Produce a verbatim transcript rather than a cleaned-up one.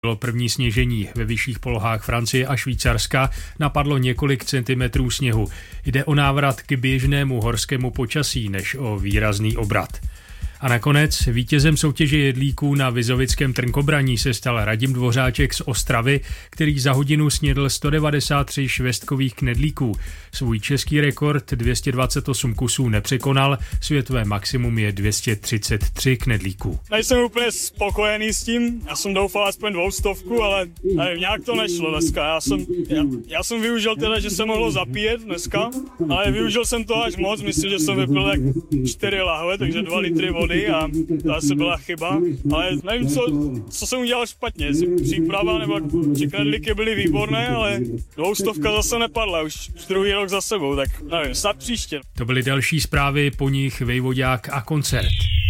Bylo první sněžení ve vyšších polohách Francie a Švýcarska, napadlo několik centimetrů sněhu. Jde o návrat k běžnému horskému počasí než o výrazný obrat. A nakonec vítězem soutěže jedlíků na Vizovickém trnkobraní se stal Radim Dvořáček z Ostravy, který za hodinu snědl sto devadesát tři švestkových knedlíků. Svůj český rekord dvě stě dvacet osm kusů nepřekonal, světové maximum je dvě stě třicet tři knedlíků. Nejsem úplně spokojený s tím, já jsem doufal aspoň dvoustovku, ale nevím, nějak to nešlo dneska. Já jsem, já, já jsem využil teda, že se mohlo zapíjet dneska, ale využil jsem to až moc, myslím, že jsem vypil tak čtyři lahve, takže dva litry vody. A to asi byla chyba, ale nevím, co, co jsem udělal špatně, jestli příprava nebo či knedlíky byly výborné, ale dvoustovka zase nepadla, už, už druhý rok za sebou, tak nevím, snad příště. To byly další zprávy, po nich Vejvodák a koncert.